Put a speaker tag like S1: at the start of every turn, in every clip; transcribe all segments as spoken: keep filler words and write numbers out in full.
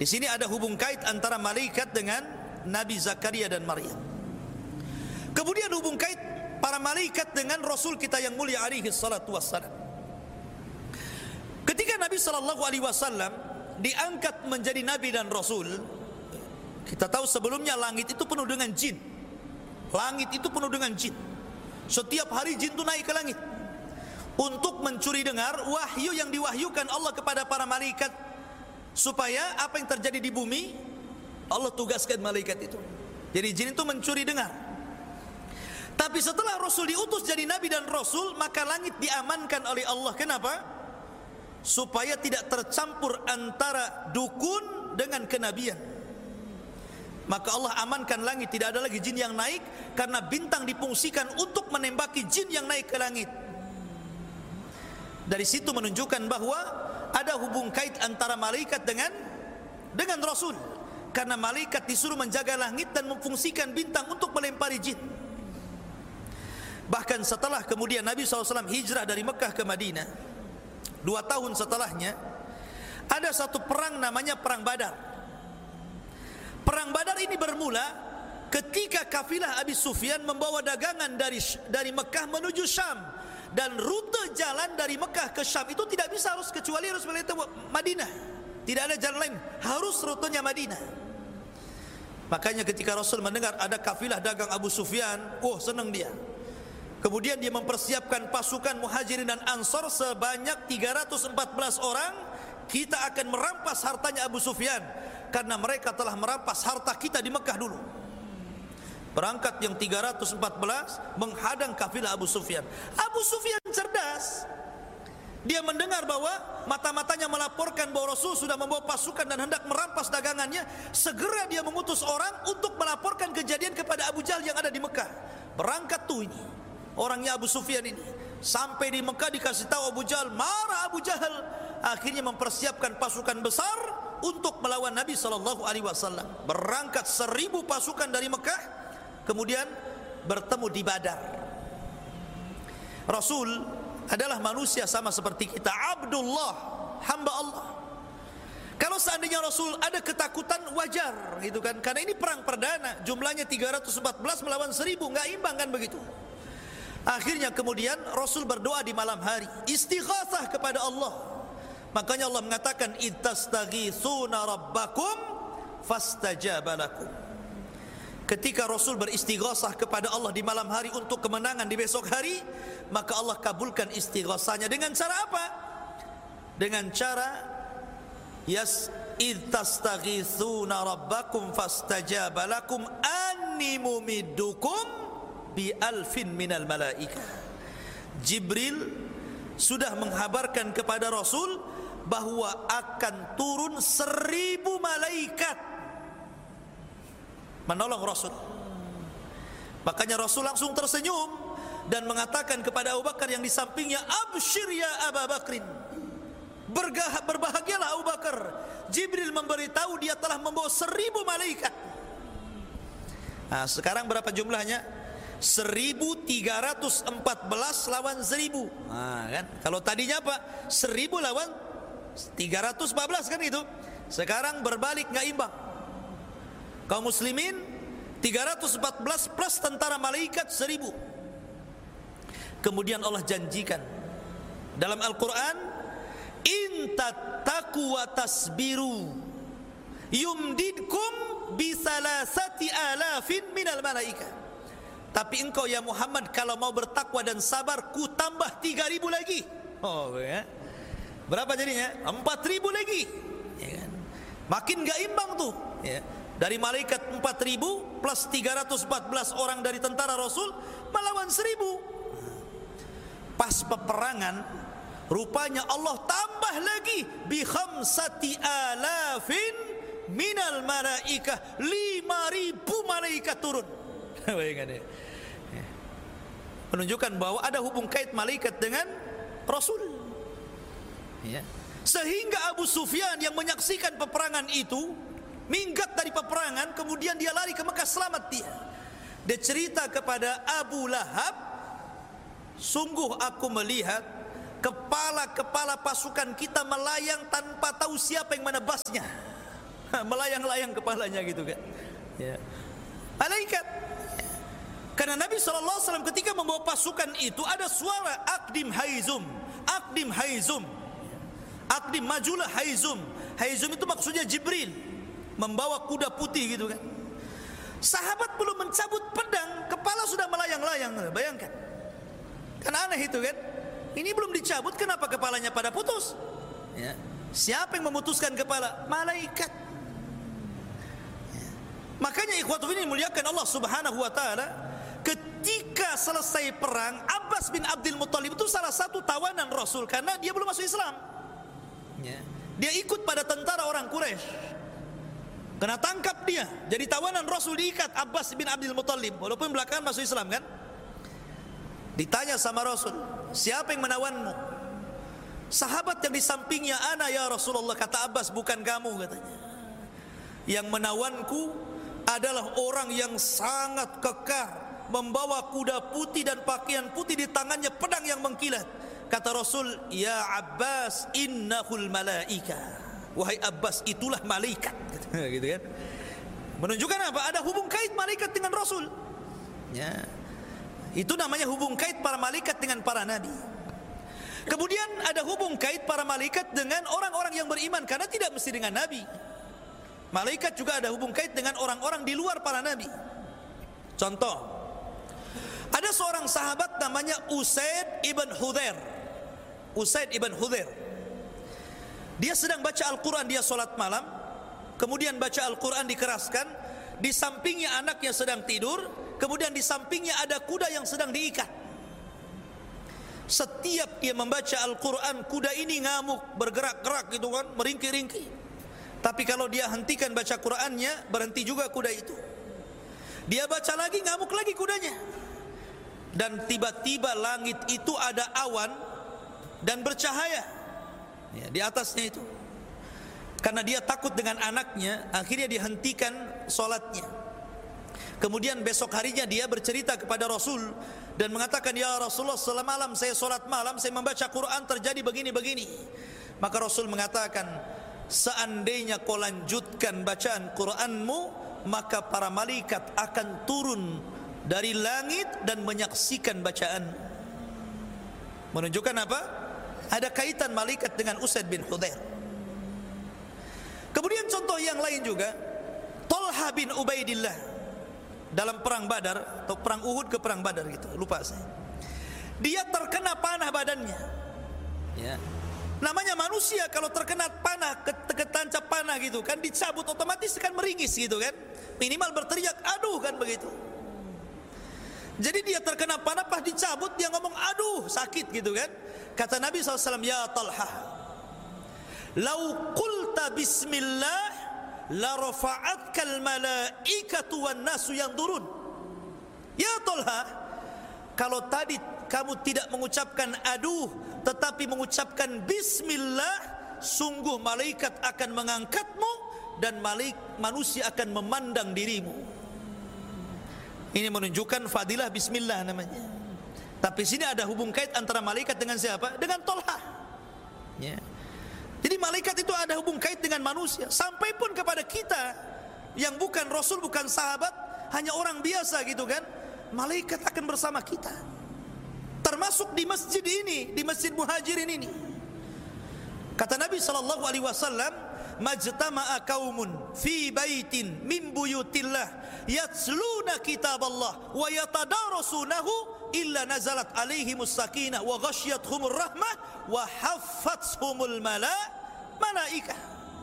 S1: Di sini ada hubung kait antara malaikat dengan Nabi Zakaria dan Maryam. Kemudian hubung kait para malaikat dengan Rasul kita yang mulia alaihi salatu wassalam. Ketika Nabi sallallahu alaihi wasallam diangkat menjadi nabi dan rasul, kita tahu sebelumnya langit itu penuh dengan jin. Langit itu penuh dengan jin. Setiap hari jin itu naik ke langit untuk mencuri dengar wahyu yang diwahyukan Allah kepada para malaikat, supaya apa yang terjadi di bumi Allah tugaskan malaikat itu. Jadi jin itu mencuri dengar. Tapi setelah Rasul diutus jadi nabi dan rasul, maka langit diamankan oleh Allah. Kenapa? Supaya tidak tercampur antara dukun dengan kenabian. Maka Allah amankan langit, tidak ada lagi jin yang naik, karena bintang difungsikan untuk menembaki jin yang naik ke langit. Dari situ menunjukkan bahwa ada hubung kait antara malaikat dengan dengan rasul, karena malaikat disuruh menjaga langit dan memfungsikan bintang untuk melempari jin. Bahkan setelah kemudian Nabi shallallahu alaihi wasallam hijrah dari Mekah ke Madinah, dua tahun setelahnya ada satu perang namanya Perang Badar. Perang Badar ini bermula ketika kafilah Abi Sufyan membawa dagangan dari dari Mekah menuju Syam, dan rute jalan dari Mekah ke Syam itu tidak bisa harus kecuali harus melewati Madinah. Tidak ada jalan lain, harus rutenya Madinah. Makanya ketika Rasul mendengar ada kafilah dagang Abu Sufyan, oh senang dia. Kemudian dia mempersiapkan pasukan Muhajirin dan Ansor sebanyak tiga ratus empat belas orang. Kita akan merampas hartanya Abu Sufyan, karena mereka telah merampas harta kita di Mekah dulu. Berangkat yang tiga ratus empat belas menghadang kafilah Abu Sufyan. Abu Sufyan cerdas. Dia mendengar bahwa mata-matanya melaporkan bahwa Rasul sudah membawa pasukan dan hendak merampas dagangannya. Segera dia mengutus orang untuk melaporkan kejadian kepada Abu Jahal yang ada di Mekah. Berangkat tuh ini orangnya Abu Sufyan ini. Sampai di Mekah dikasih tahu Abu Jahal, marah Abu Jahal. Akhirnya mempersiapkan pasukan besar untuk melawan Nabi sallallahu alaihi wasallam. Berangkat seribu pasukan dari Mekah, kemudian bertemu di Badar. Rasul adalah manusia sama seperti kita, Abdullah, hamba Allah. Kalau seandainya Rasul ada ketakutan, wajar gitu kan, karena ini perang perdana, jumlahnya tiga ratus empat belas melawan seribu, nggak imbang kan begitu. Akhirnya kemudian Rasul berdoa di malam hari, istighatsah kepada Allah. Makanya Allah mengatakan, ittastaghitsuna rabbakum fastajaba lakum. Ketika Rasul beristighatsah kepada Allah di malam hari untuk kemenangan di besok hari, maka Allah kabulkan istighatsahnya. Dengan cara apa? Dengan cara yas ittastaghitsuna rabbakum fastajaba lakum anni mumiddukum bi alfin minal malaika. Jibril sudah menghabarkan kepada Rasul bahwa akan turun seribu malaikat menolong Rasul. Makanya Rasul langsung tersenyum dan mengatakan kepada Abu Bakar yang di sampingnya, absyir ya Abu Bakrin, berbahagialah Abu Bakar, Jibril memberitahu dia telah membawa seribu malaikat. Nah, sekarang berapa jumlahnya? Seribu tiga ratus empat belas lawan seribu. Nah, kan? Kalau tadinya apa? Seribu lawan tiga ratus empat belas kan itu. Sekarang berbalik, nggak imbang. Kaum muslimin tiga ratus empat belas plus tentara malaikat seribu. Kemudian Allah janjikan dalam Al-Quran, in tattaqu wa tasbiru yumdidkum bisalasati alafin minal malaika. Tapi engkau ya Muhammad kalau mau bertakwa dan sabar, ku tambah tiga ribu lagi. Oh ya. Berapa jadinya? Empat ribu lagi, ya kan? Makin gak imbang tuh, ya. Dari malaikat empat ribu plus tiga ratus empat belas orang dari tentara Rasul melawan seribu. Pas peperangan, rupanya Allah tambah lagi bi khamsati alafin minal malaikah, lima ribu malaikat turun. Bayangkan ya. Menunjukkan bahwa ada hubung kait malaikat dengan Rasul, ya. Sehingga Abu Sufyan yang menyaksikan peperangan itu minggat dari peperangan, kemudian dia lari ke Mekah, selamat dia. Dia cerita kepada Abu Lahab, sungguh aku melihat kepala-kepala pasukan kita melayang tanpa tahu siapa yang menebasnya. melayang-layang kepalanya gitu kan. Ya. Malaikat. Karena Nabi sallallahu alaihi wasallam ketika membawa pasukan itu ada suara aqdim haizum, aqdim haizum. Aqdim majulah haizum. Haizum itu maksudnya Jibril membawa kuda putih gitu kan. Sahabat belum mencabut pedang, kepala sudah melayang-layang. Bayangkan. Kan aneh itu kan. Ini belum dicabut, kenapa kepalanya pada putus? Ya. Siapa yang memutuskan kepala? Malaikat. Ya. Makanya ikhwatu ini muliakan Allah Subhanahu wa taala, ketika selesai perang, Abbas bin Abdul Muttalib itu salah satu tawanan Rasul karena dia belum masuk Islam. Ya. Dia ikut pada tentara orang Quraisy. Kena tangkap dia, jadi tawanan Rasul, diikat Abbas bin Abdul Muttalib walaupun belakangan masuk Islam kan. Ditanya sama Rasul, siapa yang menawanmu? Sahabat yang di sampingnya, ana ya Rasulullah, kata Abbas, bukan kamu katanya. Yang menawanku adalah orang yang sangat kekar, membawa kuda putih dan pakaian putih, di tangannya pedang yang mengkilat. Kata Rasul, ya Abbas, innahul malaika. Wahai Abbas, itulah malaikat. Gitu kan? Menunjukkan apa? Ada hubung kait malaikat dengan Rasul. Ya. Itu namanya hubung kait para malaikat dengan para nabi. Kemudian ada hubung kait para malaikat dengan orang-orang yang beriman, karena tidak mesti dengan nabi. Malaikat juga ada hubung kait dengan orang-orang di luar para nabi. Contoh, ada seorang sahabat namanya Usaid ibn Hudhair. Usaid ibn Hudhair. Dia sedang baca Al-Quran, dia solat malam. Kemudian baca Al-Quran dikeraskan. Di sampingnya anaknya sedang tidur. Kemudian di sampingnya ada kuda yang sedang diikat. Setiap dia membaca Al-Quran, kuda ini ngamuk, bergerak-gerak gitu kan, meringkih-ringkih. Tapi kalau dia hentikan baca Qurannya, berhenti juga kuda itu. Dia baca lagi, ngamuk lagi kudanya. Dan tiba-tiba langit itu ada awan dan bercahaya, ya, di atasnya itu. Karena dia takut dengan anaknya, akhirnya dihentikan solatnya. Kemudian besok harinya dia bercerita kepada Rasul dan mengatakan, ya Rasulullah, selama malam saya solat malam, saya membaca Quran, terjadi begini-begini. Maka Rasul mengatakan, seandainya kau lanjutkan bacaan Quranmu, maka para malaikat akan turun dari langit dan menyaksikan bacaan. Menunjukkan apa? Ada kaitan malaikat dengan Usaid bin Hudhair. Kemudian contoh yang lain juga, Talha bin Ubaidillah dalam perang Badar atau perang Uhud ke perang Badar gitu, lupa saya. Dia terkena panah badannya. Ya. Namanya manusia kalau terkena panah, ketancap panah gitu kan, dicabut otomatis kan meringis gitu kan. Minimal berteriak aduh kan begitu. Jadi dia terkena panah, pas dicabut dia ngomong aduh sakit gitu kan. Kata Nabi shallallahu alaihi wasallam, ya Talha, lau qulta bismillah la rafa'atkal malaikatu wan nasu yanzurun. Ya Talha, kalau tadi kamu tidak mengucapkan aduh tetapi mengucapkan bismillah, sungguh malaikat akan mengangkatmu dan malaik manusia akan memandang dirimu. Ini menunjukkan fadilah bismillah namanya. Tapi sini ada hubung kait antara malaikat dengan siapa? Dengan Talha. Ya. Jadi malaikat itu ada hubung kait dengan manusia. Sampai pun kepada kita yang bukan Rasul, bukan sahabat, hanya orang biasa gitu kan, malaikat akan bersama kita. Termasuk di masjid ini, di Masjid Muhajirin ini. Kata Nabi sallallahu alaihi wasallam, majtama'a qaumun fi baitin min buyutillah yatluna kitaballah wa yatadarasunahu illa nazalat alaihimus sakinah wa ghasyiyatuhumur rahmah wa haffathumul malaikah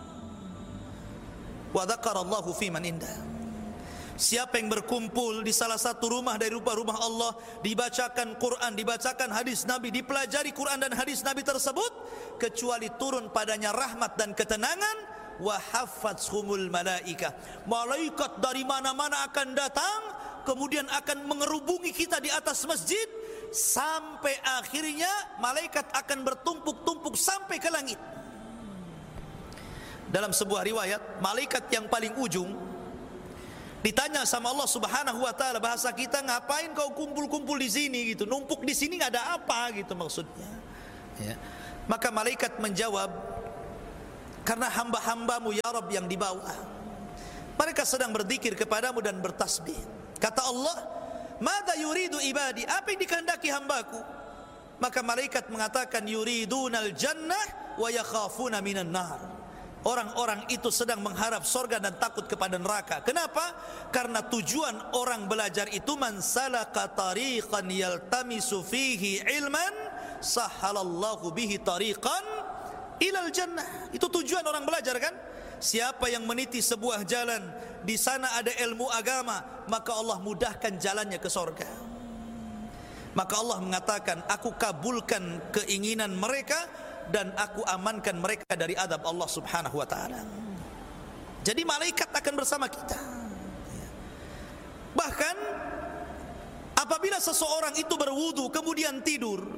S1: wa dzakarallahu fi man indah. Siapa yang berkumpul di salah satu rumah dari rumah-rumah Allah, dibacakan Quran, dibacakan hadis Nabi, dipelajari Quran dan hadis Nabi tersebut, kecuali turun padanya rahmat dan ketenangan, wa haffathumul malaikah. Malaikat dari mana-mana akan datang, kemudian akan mengerubungi kita di atas masjid, sampai akhirnya malaikat akan bertumpuk-tumpuk sampai ke langit. Dalam sebuah riwayat, malaikat yang paling ujung ditanya sama Allah Subhanahu wa taala, bahasa kita, ngapain kau kumpul-kumpul di sini gitu, numpuk di sini nggak ada apa gitu maksudnya. Ya. Maka malaikat menjawab, karena hamba-hambamu ya Rabb yang di bawah, mereka sedang berzikir kepadamu dan bertasbih. Kata Allah, "Madza yuridu ibadi?" Apa yang dikehendaki hambaku? Maka malaikat mengatakan, "Yuridunal jannah wa yakhafuna minan nar." Orang-orang itu sedang mengharap surga dan takut kepada neraka. Kenapa? Karena tujuan orang belajar itu, man salaka tariqan yaltamisu fihi ilman sahalallahu bihi tariqan ilal jannah. Itu tujuan orang belajar kan? Siapa yang meniti sebuah jalan, di sana ada ilmu agama, maka Allah mudahkan jalannya ke surga. Maka Allah mengatakan, aku kabulkan keinginan mereka dan aku amankan mereka dari adab Allah subhanahu wa ta'ala. Jadi malaikat akan bersama kita. Bahkan apabila seseorang itu berwudu kemudian tidur,